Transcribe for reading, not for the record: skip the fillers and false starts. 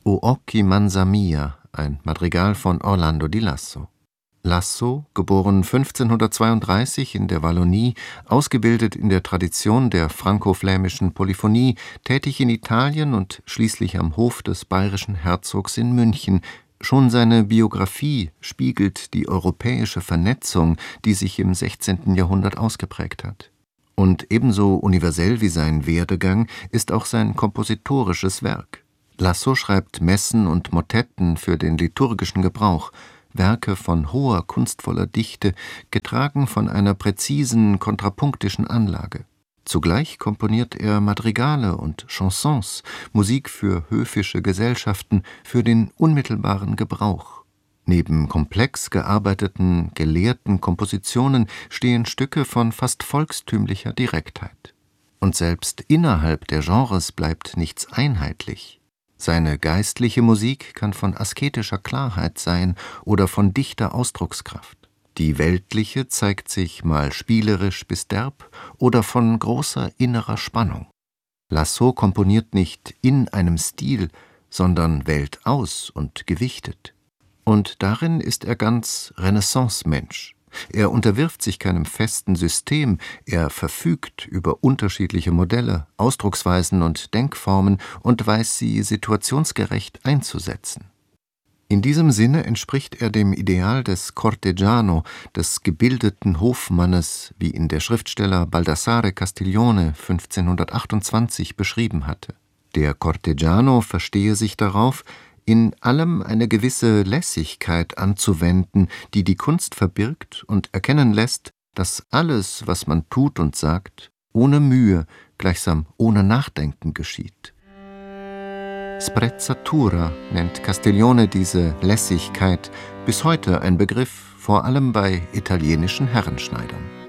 O occhi mansa mia, ein Madrigal von Orlando di Lasso. Lasso, geboren 1532 in der Wallonie, ausgebildet in der Tradition der franko-flämischen Polyphonie, tätig in Italien und schließlich am Hof des bayerischen Herzogs in München. Schon seine Biografie spiegelt die europäische Vernetzung, die sich im 16. Jahrhundert ausgeprägt hat. Und ebenso universell wie sein Werdegang ist auch sein kompositorisches Werk. Lasso schreibt Messen und Motetten für den liturgischen Gebrauch, Werke von hoher, kunstvoller Dichte, getragen von einer präzisen, kontrapunktischen Anlage. Zugleich komponiert er Madrigale und Chansons, Musik für höfische Gesellschaften, für den unmittelbaren Gebrauch. Neben komplex gearbeiteten, gelehrten Kompositionen stehen Stücke von fast volkstümlicher Direktheit. Und selbst innerhalb der Genres bleibt nichts einheitlich. Seine geistliche Musik kann von asketischer Klarheit sein oder von dichter Ausdruckskraft. Die weltliche zeigt sich mal spielerisch bis derb oder von großer innerer Spannung. Lasso komponiert nicht in einem Stil, sondern wählt aus und gewichtet. Und darin ist er ganz Renaissance-Mensch. Er unterwirft sich keinem festen System, er verfügt über unterschiedliche Modelle, Ausdrucksweisen und Denkformen und weiß sie situationsgerecht einzusetzen. In diesem Sinne entspricht er dem Ideal des Cortegiano, des gebildeten Hofmannes, wie ihn der Schriftsteller Baldassare Castiglione 1528 beschrieben hatte. Der Cortegiano verstehe sich darauf, in allem eine gewisse Lässigkeit anzuwenden, die die Kunst verbirgt und erkennen lässt, dass alles, was man tut und sagt, ohne Mühe, gleichsam ohne Nachdenken geschieht. Sprezzatura nennt Castiglione diese Lässigkeit, bis heute ein Begriff, vor allem bei italienischen Herrenschneidern.